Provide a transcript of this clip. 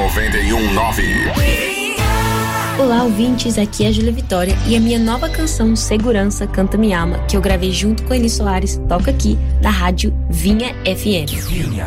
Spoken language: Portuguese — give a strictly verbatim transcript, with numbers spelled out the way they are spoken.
noventa e um nove. Olá, ouvintes, aqui é a Júlia Vitória e a minha nova canção Segurança Canta Me Ama, que eu gravei junto com Eli Soares, toca aqui na rádio Vinha F M.